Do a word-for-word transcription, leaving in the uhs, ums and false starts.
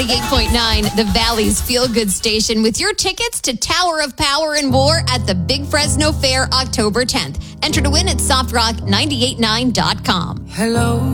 ninety-eight point nine, the Valley's feel-good station, with your tickets to Tower of Power and more at the Big Fresno Fair October tenth. Enter to win at soft rock nine eight nine dot com. Hello.